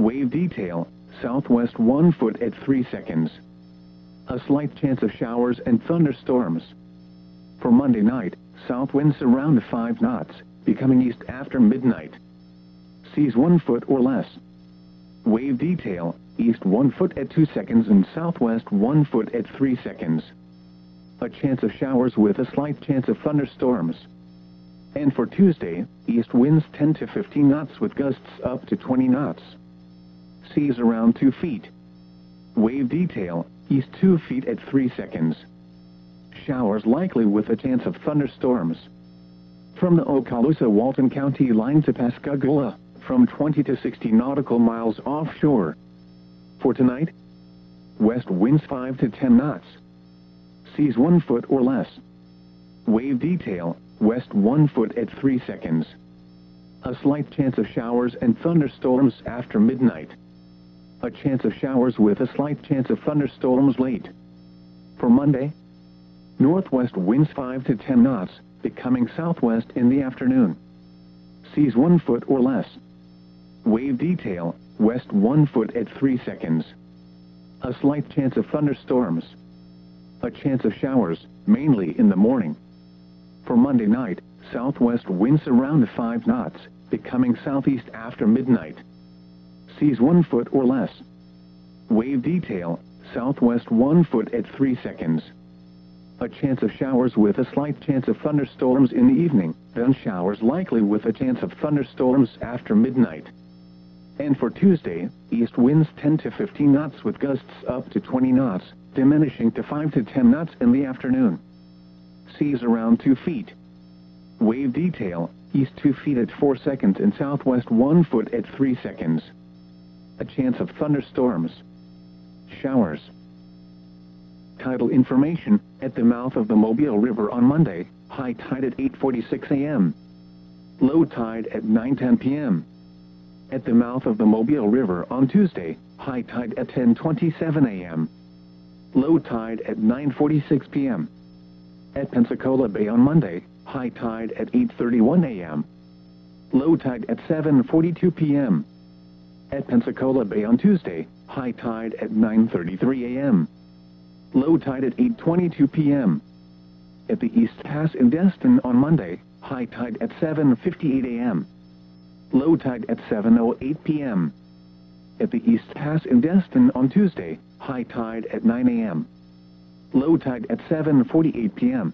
Wave detail, southwest 1 foot at 3 seconds. A slight chance of showers and thunderstorms. For Monday night, south winds around 5 knots, becoming east after midnight. Seas 1 foot or less. Wave detail, east 1 foot at 2 seconds and southwest 1 foot at 3 seconds. A chance of showers with a slight chance of thunderstorms. And for Tuesday, east winds 10 to 15 knots with gusts up to 20 knots. Seas around 2 feet. Wave detail, east 2 feet at 3 seconds. Showers likely with a chance of thunderstorms. From the Okaloosa-Walton County line to Pascagoula, from 20 to 60 nautical miles offshore. For tonight, west winds 5 to 10 knots. Seas 1 foot or less. Wave detail, west 1 foot at 3 seconds. A slight chance of showers and thunderstorms after midnight. A chance of showers with a slight chance of thunderstorms late. For Monday, northwest winds 5 to 10 knots, becoming southwest in the afternoon. Seas 1 foot or less. Wave detail, west 1 foot at 3 seconds. A slight chance of thunderstorms. A chance of showers, mainly in the morning. For Monday night, southwest winds around 5 knots, becoming southeast after midnight. Seas 1 foot or less. Wave detail, southwest 1 foot at 3 seconds. A chance of showers with a slight chance of thunderstorms in the evening, then showers likely with a chance of thunderstorms after midnight. And for Tuesday, east winds 10 to 15 knots with gusts up to 20 knots, diminishing to 5 to 10 knots in the afternoon. Seas around 2 feet. Wave detail, east 2 feet at 4 seconds and southwest 1 foot at 3 seconds. A chance of thunderstorms. Showers. Tidal information, at the mouth of the Mobile River on Monday, high tide at 8:46 a.m. Low tide at 9:10 p.m. At the mouth of the Mobile River on Tuesday, high tide at 10:27 a.m. Low tide at 9:46 p.m. At Pensacola Bay on Monday, high tide at 8:31 a.m. Low tide at 7:42 p.m. At Pensacola Bay on Tuesday, high tide at 9:33 a.m. Low tide at 8:22 p.m. At the East Pass in Destin on Monday, high tide at 7:58 a.m. Low tide at 7:08 p.m. At the East Pass in Destin on Tuesday, high tide at 9 a.m. Low tide at 7:48 p.m.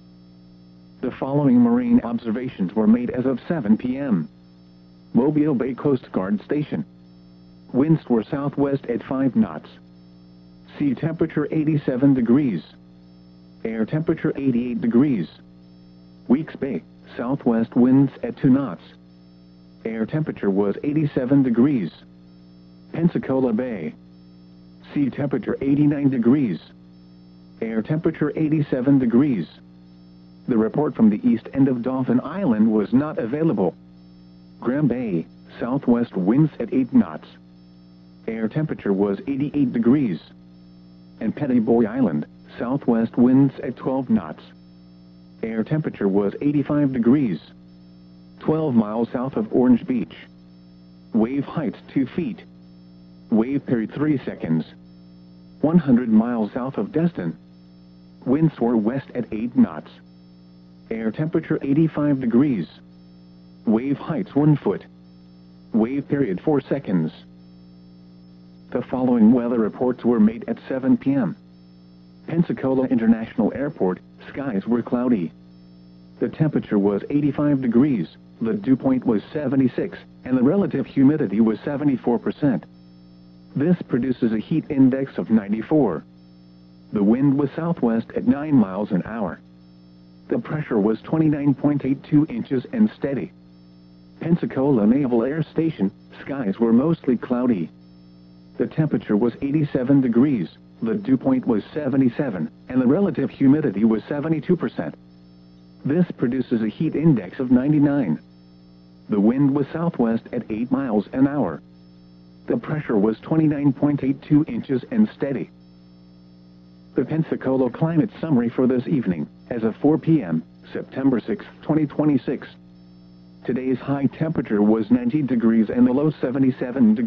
The following marine observations were made as of 7 p.m. Mobile Bay Coast Guard Station. Winds were southwest at 5 knots. Sea temperature 87 degrees. Air temperature 88 degrees. Weeks Bay, southwest winds at 2 knots. Air temperature was 87 degrees. Pensacola Bay. Sea temperature 89 degrees. Air temperature 87 degrees. The report from the east end of Dauphin Island was not available. Graham Bay, southwest winds at 8 knots. Air temperature was 88 degrees. And Petty Boy Island, southwest winds at 12 knots. Air temperature was 85 degrees. 12 miles south of Orange Beach. Wave height 2 feet. Wave period 3 seconds. 100 miles south of Destin. Winds were west at 8 knots. Air temperature 85 degrees. Wave heights 1 foot. Wave period 4 seconds. The following weather reports were made at 7 p.m. Pensacola International Airport, skies were cloudy. The temperature was 85 degrees, the dew point was 76, and the relative humidity was 74%. This produces a heat index of 94. The wind was southwest at 9 miles an hour. The pressure was 29.82 inches and steady. Pensacola Naval Air Station, skies were mostly cloudy. The temperature was 87 degrees, the dew point was 77, and the relative humidity was 72%. This produces a heat index of 99. The wind was southwest at 8 miles an hour. The pressure was 29.82 inches and steady. The Pensacola climate summary for this evening, as of 4 p.m., September 6, 2026. Today's high temperature was 90 degrees and the low 77 degrees.